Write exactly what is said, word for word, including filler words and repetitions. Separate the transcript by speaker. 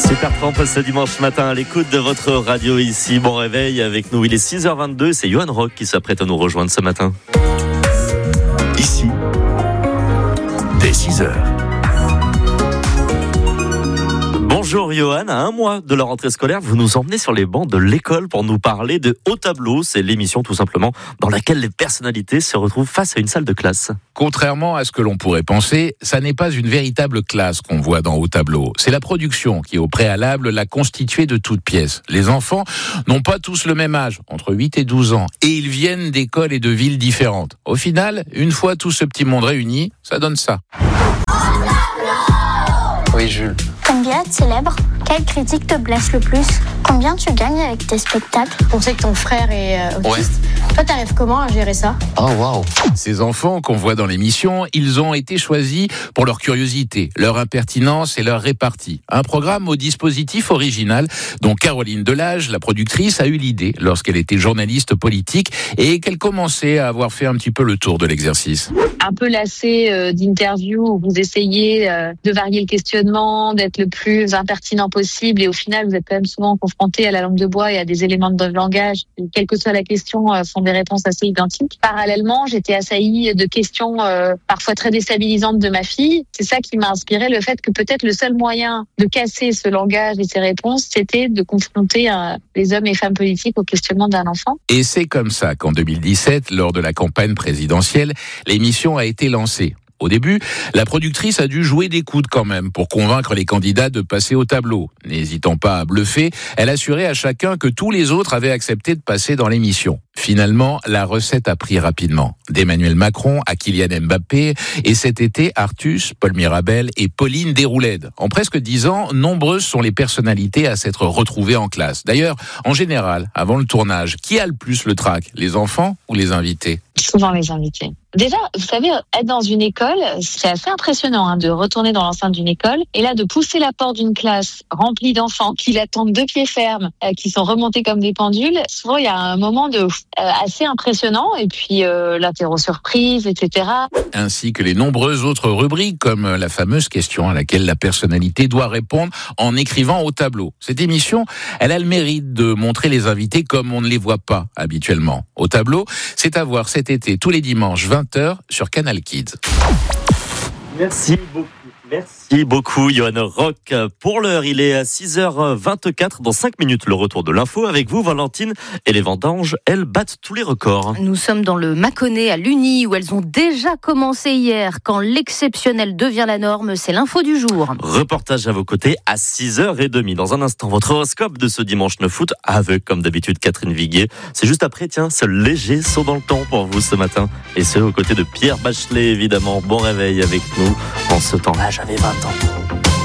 Speaker 1: sept heures trente ce dimanche matin à l'écoute de votre radio ici. Bon réveil avec nous, il est six heures vingt-deux, c'est Johan Rock qui s'apprête à nous rejoindre ce matin.
Speaker 2: Ici, dès six heures.
Speaker 1: Bonjour Johan, à un mois de la rentrée scolaire, vous nous emmenez sur les bancs de l'école pour nous parler de Haut Tableau. C'est l'émission tout simplement dans laquelle les personnalités se retrouvent face à une salle de classe.
Speaker 3: Contrairement à ce que l'on pourrait penser, ça n'est pas une véritable classe qu'on voit dans Haut Tableau. C'est la production qui, au préalable, l'a constituée de toutes pièces. Les enfants n'ont pas tous le même âge, entre huit et douze ans, et ils viennent d'écoles et de villes différentes. Au final, une fois tout ce petit monde réuni, ça donne ça.
Speaker 4: Oui, Jules.
Speaker 5: T'aimes bien être célèbre? Quelle critique te blesse le plus? Combien tu gagnes avec tes spectacles?
Speaker 6: On sait que ton frère est euh, autiste.
Speaker 4: Ouais.
Speaker 6: Toi, t'arrives comment à gérer ça?
Speaker 4: Oh, waouh.
Speaker 3: Ces enfants qu'on voit dans l'émission, ils ont été choisis pour leur curiosité, leur impertinence et leur répartie. Un programme au dispositif original dont Caroline Delage, la productrice, a eu l'idée lorsqu'elle était journaliste politique et qu'elle commençait à avoir fait un petit peu le tour de l'exercice.
Speaker 7: Un peu lassé euh, d'interviews où vous essayez euh, de varier le questionnement, d'être le plus impertinent possible et au final vous êtes quand même souvent confronté à la langue de bois et à des éléments de langage qui, quelle que soit la question, euh, font des réponses assez identiques. Parallèlement, j'étais assaillie de questions euh, parfois très déstabilisantes de ma fille. C'est ça qui m'a inspiré le fait que peut-être le seul moyen de casser ce langage et ces réponses, c'était de confronter euh, les hommes et femmes politiques au questionnement d'un enfant.
Speaker 3: Et c'est comme ça qu'en deux mille dix-sept, lors de la campagne présidentielle, l'émission a été lancée. Au début, la productrice a dû jouer des coudes quand même pour convaincre les candidats de passer au tableau. N'hésitant pas à bluffer, elle assurait à chacun que tous les autres avaient accepté de passer dans l'émission. Finalement, la recette a pris rapidement. D'Emmanuel Macron à Kylian Mbappé, et cet été, Artus, Paul Mirabel et Pauline Déroulède. En presque dix ans, nombreuses sont les personnalités à s'être retrouvées en classe. D'ailleurs, en général, avant le tournage, qui a le plus le trac, les enfants ou les invités?
Speaker 7: Souvent les invités. Déjà, vous savez, être dans une école, c'est assez impressionnant hein, de retourner dans l'enceinte d'une école et là de pousser la porte d'une classe remplie d'enfants qui l'attendent de pied ferme, euh, qui sont remontés comme des pendules. Souvent, il y a un moment de euh, assez impressionnant et puis euh, l'apéro surprise, et cetera.
Speaker 3: Ainsi que les nombreuses autres rubriques comme la fameuse question à laquelle la personnalité doit répondre en écrivant au tableau. Cette émission, elle a le mérite de montrer les invités comme on ne les voit pas habituellement. Au tableau, c'est à voir cet été tous les dimanches vingt heures sur Canal Kids.
Speaker 1: Merci beaucoup. Merci beaucoup, Johan Rock. Pour l'heure, il est à six heures vingt-quatre. Dans cinq minutes, le retour de l'info avec vous, Valentine. Et les vendanges, elles battent tous les records.
Speaker 8: Nous sommes dans le Mâconnais à Lugny, où elles ont déjà commencé hier. Quand l'exceptionnel devient la norme, c'est l'info du jour.
Speaker 1: Reportage à vos côtés à six heures trente. Dans un instant, votre horoscope de ce dimanche neuf août, avec, comme d'habitude, Catherine Viguier. C'est juste après, tiens, ce léger saut dans le temps pour vous ce matin. Et ce, aux côtés de Pierre Bachelet, évidemment. Bon réveil avec nous. En ce temps-là, j'avais vingt ans.